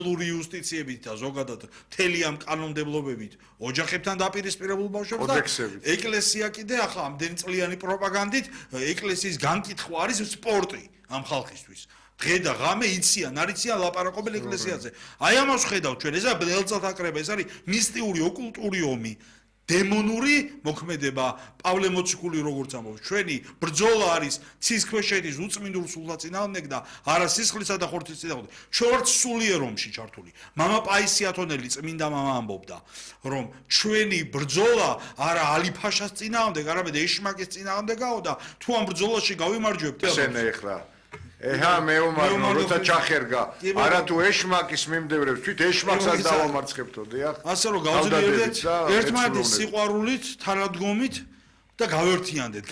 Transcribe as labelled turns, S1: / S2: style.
S1: იუსტიციებით და ზოგადად მთელი ამ კანონმდებლობებით ოჯახებთან დაპირისპირებულ ბავშვებს და ეკლესია კიდე ახლა ამდენი წლიანი პროპაგანდით ეკლესიის განკითხვა არის სპორტი ამ ხალხისთვის. დღე და ღამე იციან, არ იციან ლაპარაკობენ ეკლესიაზე. აი ამას ხედავთ ჩვენ, ეს არის ელწათაკრება, ეს არის მისტიური ოკულტური ომი. დემონური მოქმედება პავლე მოციქული როგორც ამბობს ჩვენი ბრძოლა არის ცის ქვეშეთის უწმინდურ სულთა წინააღმდეგ და არა სისხლისა და ხორცის წინააღმდეგ ჩვენ ვართ სულიერ ომში ჩართული მამა პაისი ათონელი წმინდა მამა ამბობდა რომ ჩვენი ბრძოლა არა ალი-ფაშას წინააღმდეგ არამედ ეშმაკის წინააღმდეგაო და თუ ამ ბრძოლაში გავიმარჯვებთ
S2: ესენე ეხლა ეჰა მეომარნო როცა ჩახერგა არა თუ ეშმაკის მიმდევრებს თვით ეშმაკსაც დავამარცხებთო დიახ
S1: ასე რომ გავძლიერდეთ ერთმანეთის სიყვარულით თანადგომით და გავერთიანდეთ